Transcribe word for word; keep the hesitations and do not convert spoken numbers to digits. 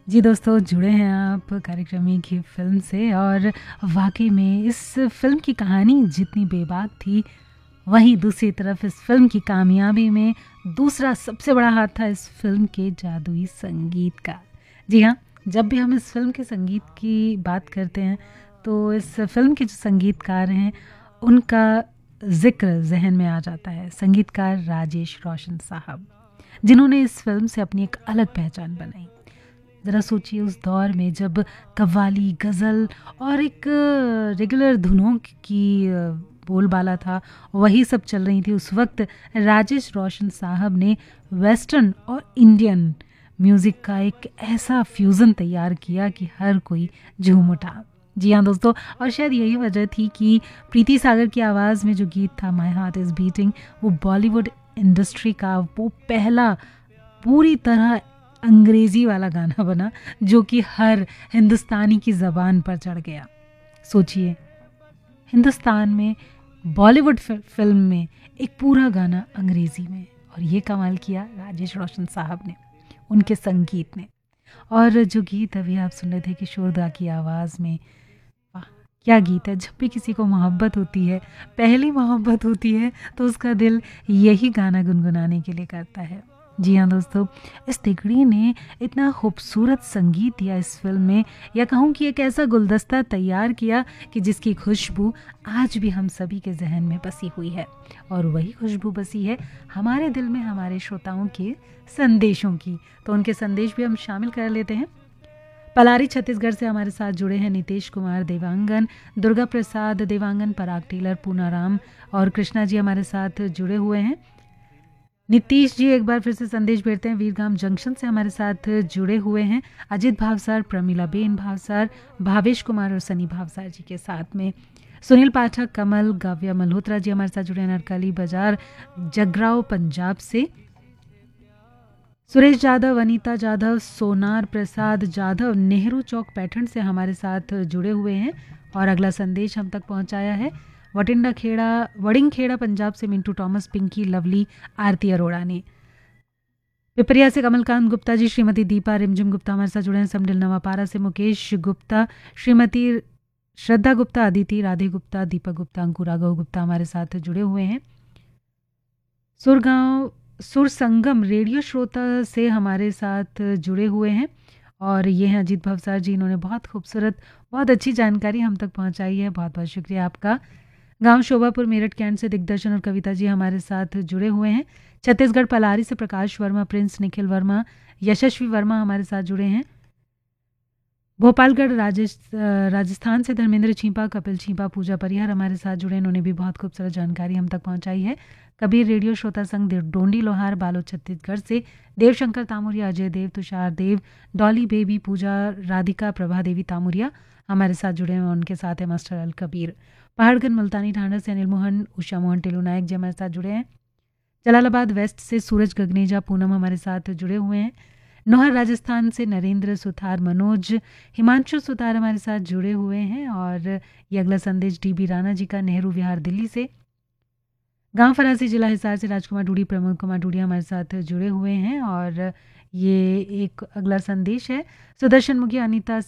जी दोस्तों, जुड़े हैं आप कार्यक्रम एक ही फ़िल्म से। और वाक़ई में इस फ़िल्म की कहानी जितनी बेबाक थी, वहीं दूसरी तरफ इस फ़िल्म की कामयाबी में दूसरा सबसे बड़ा हाथ था इस फ़िल्म के जादुई संगीत का। जी हाँ, जब भी हम इस फ़िल्म के संगीत की बात करते हैं, तो इस फ़िल्म के जो संगीतकार हैं, उनका ज़िक्र ज़हन में आ जाता है। संगीतकार राजेश रोशन साहब, जिन्होंने इस फ़िल्म से अपनी एक अलग पहचान बनाई। ज़रा सोचिए, उस दौर में जब कव्वाली, गज़ल और एक रेगुलर धुनों की अ, बोलबाला था, वही सब चल रही थी। उस वक्त राजेश रोशन साहब ने वेस्टर्न और इंडियन म्यूज़िक का एक ऐसा फ्यूज़न तैयार किया कि हर कोई झूम उठा। जी हाँ दोस्तों, और शायद यही वजह थी कि प्रीति सागर की आवाज़ में जो गीत था माय हार्ट इज़ बीटिंग, वो बॉलीवुड इंडस्ट्री का वो पहला पूरी तरह अंग्रेज़ी वाला गाना बना, जो कि हर हिंदुस्तानी की ज़बान पर चढ़ गया। सोचिए, हिंदुस्तान में बॉलीवुड फिल्म में एक पूरा गाना अंग्रेज़ी में, और ये कमाल किया राजेश रोशन साहब ने, उनके संगीत ने। और जो गीत अभी आप सुन रहे थे किशोरदा की आवाज़ में, वाह क्या गीत है। जब भी किसी को मोहब्बत होती है, पहली मोहब्बत होती है, तो उसका दिल यही गाना गुनगुनाने के लिए करता है। जी हाँ दोस्तों, इस तिगड़ी ने इतना खूबसूरत संगीत दिया इस फिल्म में, या कहूँ कि एक ऐसा गुलदस्ता तैयार किया कि जिसकी खुशबू आज भी हम सभी के जहन में बसी हुई है। और वही खुशबू बसी है हमारे दिल में हमारे श्रोताओं के संदेशों की। तो उनके संदेश भी हम शामिल कर लेते हैं। पलारी छत्तीसगढ़ से हमारे साथ जुड़े हैं नितेश कुमार देवांगन, दुर्गा प्रसाद देवांगन, पराग टेलर, पूनाराम और कृष्णा जी हमारे साथ जुड़े हुए हैं। नीतीश जी एक बार फिर से संदेश भेजते हैं, वीरगाम जंक्शन से हमारे साथ जुड़े हुए हैं। अजित भावसार, प्रमीला बेन भावसार, भावेश कुमार और सनी भावसार जी के साथ में सुनील पाठक, कमल, गाव्या मल्होत्रा जी हमारे साथ जुड़े हैं नरकली बाजार जगराव पंजाब से। सुरेश जाधव, अनीता जाधव, सोनार प्रसाद जाधव नेहरू चौक पैठण से हमारे साथ जुड़े हुए हैं। और अगला संदेश हम तक पहुंचाया है वटिंडा खेड़ा वडिंग खेड़ा पंजाब से मिंटू टॉमस, पिंकी, लवली, आरती अरोड़ा ने। पिपरिया से कमलकांत गुप्ता जी, श्रीमती दीपा रिमझिम गुप्ता हमारे साथ जुड़े हैं। समडिल नवापारा से मुकेश गुप्ता, श्रीमती श्रद्धा गुप्ता, अदिति, राधे गुप्ता, दीपक गुप्ता, अंकुरागव गुप्ता हमारे साथ जुड़े हुए हैं। सुरगांव सुर संगम रेडियो श्रोता से हमारे साथ जुड़े हुए हैं, और ये हैं अजीत भवसार जी। इन्होंने बहुत खूबसूरत, बहुत अच्छी जानकारी हम तक पहुंचाई है। बहुत बहुत शुक्रिया आपका। गांव शोभापुर मेरठ कैंट से दिग्दर्शन और कविता जी हमारे साथ जुड़े हुए हैं। छत्तीसगढ़ पलारी से प्रकाश वर्मा, प्रिंस, निखिल वर्मा, यशस्वी वर्मा हमारे साथ जुड़े हैं। भोपालगढ़ राजेश राजस्थान से धर्मेंद्र छीपा, कपिल छीपा, पूजा परिहर हमारे साथ जुड़े। इन्होंने भी बहुत खूबसूरत जानकारी हम तक पहुंचाई है। कबीर रेडियो श्रोता संघ डोंडी लोहार बालोद छत्तीसगढ़ से देवशंकर तामुरिया, अजय देव, तुषार देव, डॉली बेबी, पूजा, राधिका, प्रभा देवी तामुरिया हमारे साथ जुड़े हैं। उनके साथ है मास्टर अल कबीर। पहाड़गंज मुल्तानी ठाणा से अनिल मोहन, उषा मोहन, टेलू नायक जी हमारे साथ जुड़े हैं। जलालाबाद वेस्ट से सूरज गगनेजा, पूनम हमारे साथ जुड़े हुए हैं। नोहर राजस्थान से नरेंद्र सुथार, मनोज, हिमांशु सुथार हमारे साथ जुड़े हुए हैं। और ये अगला संदेश डी बी राणा जी का, नेहरू विहार दिल्ली से। गांव फरासी जिला हिसार से राजकुमार डूडी, प्रमोद कुमार डूडी हमारे साथ जुड़े हुए हैं। और ये एक अगला संदेश है सुदर्शन मुखी, अनीता